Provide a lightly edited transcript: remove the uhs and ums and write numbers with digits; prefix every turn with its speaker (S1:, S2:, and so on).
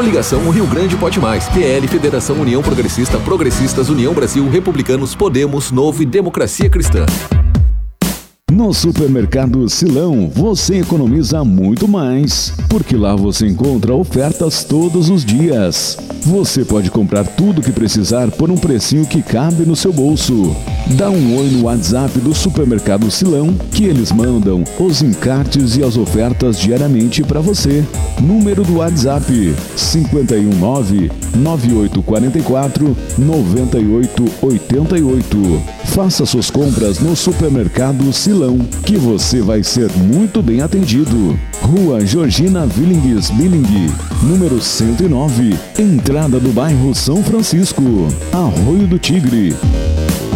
S1: Coligação Rio Grande Pode Mais, PL, Federação União Progressista, Progressistas, União Brasil, Republicanos, Podemos, Novo e Democracia Cristã.
S2: No Supermercado Silão, você economiza muito mais, porque lá você encontra ofertas todos os dias. Você pode comprar tudo o que precisar por um precinho que cabe no seu bolso. Dá um oi no WhatsApp do Supermercado Silão, que eles mandam os encartes e as ofertas diariamente para você. Número do WhatsApp: 519-9844-9888. Faça suas compras no Supermercado Silão, que você vai ser muito bem atendido. Rua Georgina Willings Billing, número 109, entrada do bairro São Francisco, Arroio do Tigre.